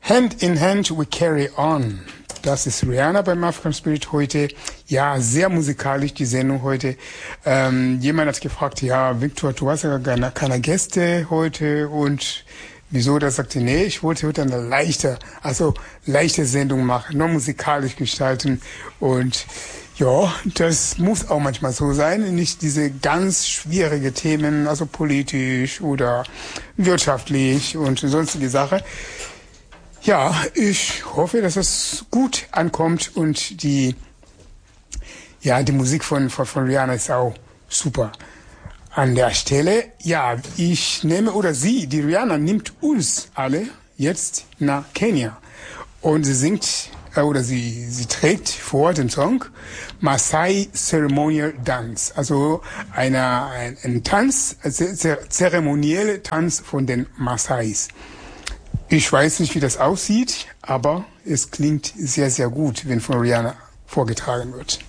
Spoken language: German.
Hand in Hand we carry on. Das ist Rihanna beim African Spirit heute. Ja, sehr musikalisch die Sendung heute. Jemand hat gefragt, ja, Victor, du hast ja keine Gäste heute und wieso? Da sagte, nee, ich wollte heute eine leichte Sendung machen, nur musikalisch gestalten und ja, das muss auch manchmal so sein, nicht diese ganz schwierige Themen, also politisch oder wirtschaftlich und sonstige Sachen. Ja, ich hoffe, dass es gut ankommt und die Musik von Rihanna ist auch super. An der Stelle, ja, die Rihanna nimmt uns alle jetzt nach Kenia und sie singt sie trägt vor den Song Maasai Ceremonial Dance, also ein Tanz, zeremonielle Tanz von den Maasais. Ich weiß nicht, wie das aussieht, aber es klingt sehr, sehr gut, wenn von Rihanna vorgetragen wird.